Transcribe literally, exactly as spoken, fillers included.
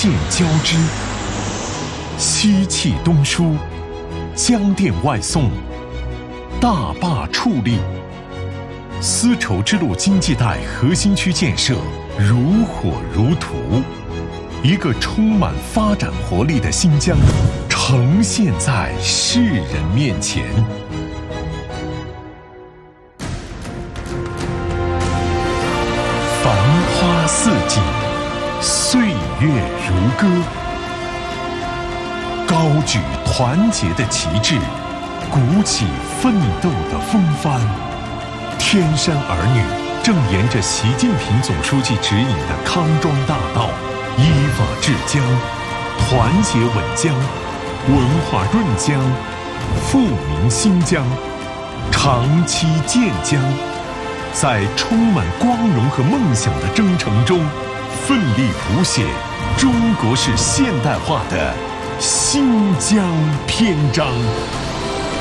线交织，西气东输，江电外送，大坝矗立，丝绸之路经济带核心区建设如火如荼，一个充满发展活力的新疆呈现在世人面前。繁花似锦，岁月如歌，高举团结的旗帜，鼓起奋斗的风帆。天山儿女正沿着习近平总书记指引的康庄大道，依法治疆，团结稳疆，文化润疆，富民兴疆，长期建疆。在充满光荣和梦想的征程中，奋力谱写中国式现代化的新疆篇章。